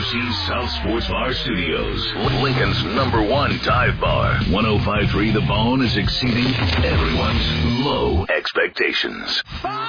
KFC South Sports Bar Studios, Lincoln's #1 dive bar. 105.3 The Bone is exceeding everyone's low expectations.